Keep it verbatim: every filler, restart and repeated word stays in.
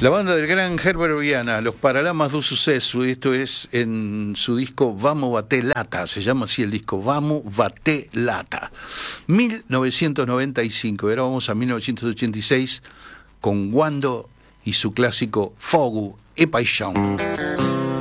La banda del gran Herbert Viana, Los Paralamas do Sucesso, esto es en su disco Vamos Baté Lata, se llama así el disco, Vamos Baté Lata. mil novecientos noventa y cinco, ahora vamos a mil novecientos ochenta y seis con Wando y su clásico Fogo e Paixão.